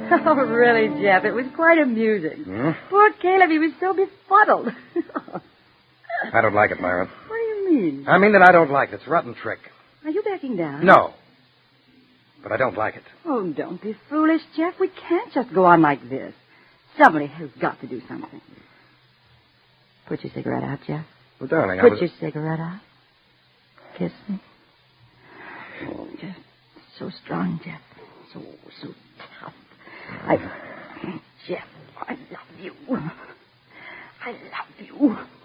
Oh, really, Jeff, it was quite amusing. Hmm? Poor Caleb, he was so befuddled. I don't like it, Myra. What do you mean? I mean that I don't like it. It's a rotten trick. Are you backing down? No. But I don't like it. Oh, don't be foolish, Jeff. We can't just go on like this. Somebody has got to do something. Put your cigarette out, Jeff. Well, darling, Put your cigarette out. Kiss me. Oh, Jeff. So strong, Jeff. So tough. Jeff, I love you. I love you.